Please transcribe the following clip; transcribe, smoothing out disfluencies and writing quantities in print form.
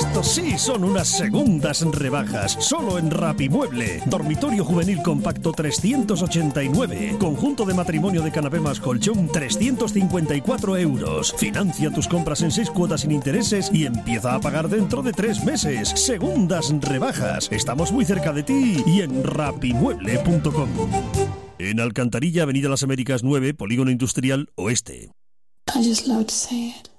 Esto sí son unas segundas rebajas, solo en Rapimueble. Dormitorio juvenil compacto 389. Conjunto de matrimonio de canapé más colchón 354 euros. Financia tus compras en 6 cuotas sin intereses y empieza a pagar dentro de 3 meses. Segundas rebajas. Estamos muy cerca de ti y en rapimueble.com. En Alcantarilla, Avenida Las Américas 9, Polígono Industrial Oeste. I just love to say it.